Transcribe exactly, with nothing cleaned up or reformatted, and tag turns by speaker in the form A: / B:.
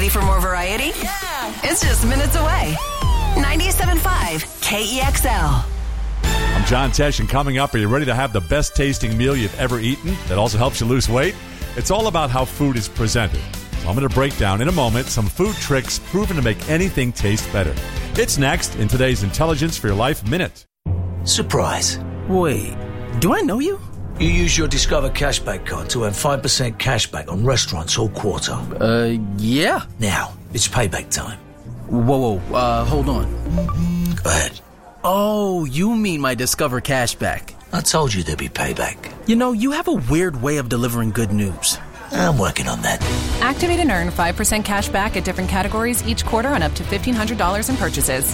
A: Ready for more variety? Yeah. It's just minutes away. ninety-seven point five K E X L.
B: I'm John Tesh, and coming up, are you ready to have the best tasting meal you've ever eaten that also helps you lose weight? It's all about how food is presented. So I'm going to break down in a moment some food tricks proven to make anything taste better. It's next in today's Intelligence for Your Life Minute.
C: Surprise.
D: Wait, do I know you?
C: You use your Discover Cashback card to earn five percent cashback on restaurants all quarter.
D: Uh, yeah.
C: Now, it's payback time.
D: Whoa, whoa, uh, hold on.
C: Go ahead.
D: Oh, you mean my Discover Cashback.
C: I told you there'd be payback.
D: You know, you have a weird way of delivering good news.
C: I'm working on that.
E: Activate and earn five percent cash back at different categories each quarter on up to fifteen hundred dollars in purchases.